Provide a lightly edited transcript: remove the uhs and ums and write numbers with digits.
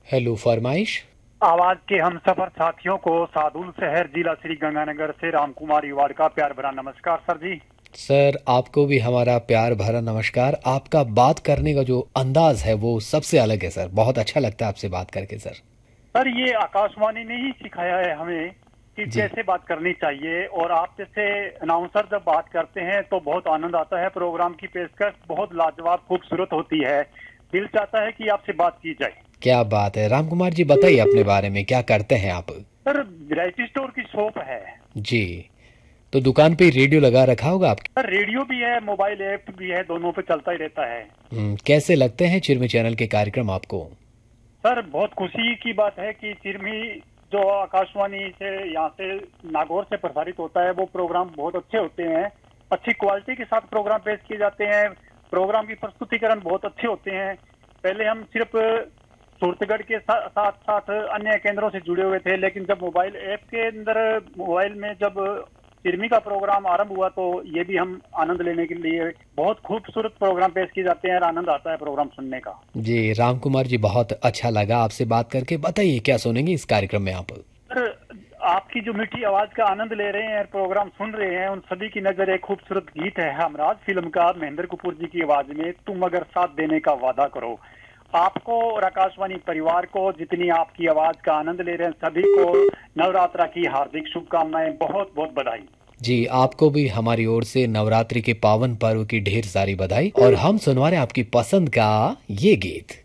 Hello फरमाइश। आवाज के हम सफर साथियों को सादुल शहर जिला श्री गंगानगर से राम कुमार युवाड़ का प्यार भरा नमस्कार सर जी। सर आपको भी हमारा प्यार भरा नमस्कार। आपका बात करने का जो अंदाज है वो सबसे अलग है सर, बहुत अच्छा लगता है आपसे बात करके सर। सर ये आकाशवाणी ने ही सिखाया है हमें कि जी। कैसे बात करनी चाहिए, और आप जैसे अनाउंसर जब बात करते हैं तो बहुत आनंद आता है। प्रोग्राम की पेशकश बहुत लाजवाब खूबसूरत होती है। दिल चाहता है कि आपसे बात की जाए। क्या बात है राम कुमार जी, बताइए अपने बारे में, क्या करते हैं आप? सर वैरायटी स्टोर की शॉप है। जी। तो दुकान पे रेडियो लगा रखा होगा आपके? सर रेडियो भी है, मोबाइल ऐप भी है, दोनों पे चलता ही रहता है। कैसे लगते हैं चिरमी चैनल के कार्यक्रम आपको? सर बहुत खुशी की बात है कि चिरमी जो आकाशवाणी से यहाँ से नागौर से प्रसारित होता है वो प्रोग्राम बहुत अच्छे होते हैं। अच्छी क्वालिटी के साथ प्रोग्राम पेश किए जाते हैं। प्रोग्राम की प्रस्तुतिकरण बहुत अच्छे होते हैं। पहले हम सिर्फ सूरतगढ़ के साथ साथ अन्य केंद्रों से जुड़े हुए थे, लेकिन जब मोबाइल ऐप के अंदर मोबाइल में जब चिरमी का प्रोग्राम आरंभ हुआ तो ये भी हम आनंद लेने के लिए बहुत खूबसूरत प्रोग्राम पेश किए जाते हैं और आनंद आता है प्रोग्राम सुनने का। जी राम कुमार जी, बहुत अच्छा लगा आपसे बात करके। बताइए क्या सुनेंगे इस कार्यक्रम में आप? सर आपकी जो मीठी आवाज का आनंद ले रहे हैं, प्रोग्राम सुन रहे हैं, उन सभी की नजर एक खूबसूरत गीत है हमराज फिल्म का, महेंद्र कपूर जी की आवाज में, तुम अगर साथ देने का वादा करो। आपको और आकाशवाणी परिवार को, जितनी आपकी आवाज का आनंद ले रहे हैं सभी को नवरात्रा की हार्दिक शुभकामनाएं, बहुत बहुत बधाई। जी आपको भी हमारी ओर से नवरात्रि के पावन पर्व की ढेर सारी बधाई। और हम सुनवा रहे हैं आपकी पसंद का ये गीत।